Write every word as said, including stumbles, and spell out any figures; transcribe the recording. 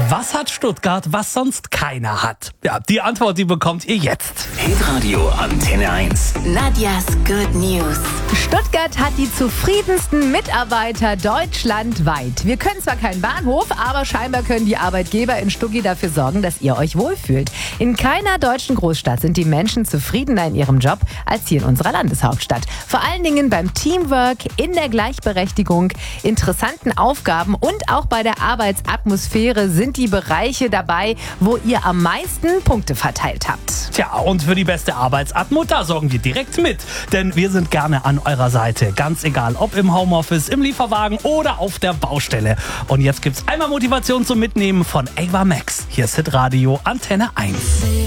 Was hat Stuttgart, was sonst keiner hat? Ja, die Antwort, die bekommt ihr jetzt. Hitradio Antenne eins. Nadjas Good News. Stuttgart hat die zufriedensten Mitarbeiter deutschlandweit. Wir können zwar keinen Bahnhof, aber scheinbar können die Arbeitgeber in Stuggi dafür sorgen, dass ihr euch wohlfühlt. In keiner deutschen Großstadt sind die Menschen zufriedener in ihrem Job als hier in unserer Landeshauptstadt. Vor allen Dingen beim Teamwork, in der Gleichberechtigung, interessanten Aufgaben und auch bei der Arbeitsatmosphäre sind die Bereiche dabei, wo ihr am meisten Punkte verteilt habt. Tja, und für die beste Arbeitsatmo, da sorgen wir direkt mit. Denn wir sind gerne an eurer Seite. Ganz egal, ob im Homeoffice, im Lieferwagen oder auf der Baustelle. Und jetzt gibt's einmal Motivation zum Mitnehmen von Ava Max. Hier ist Hitradio Antenne eins.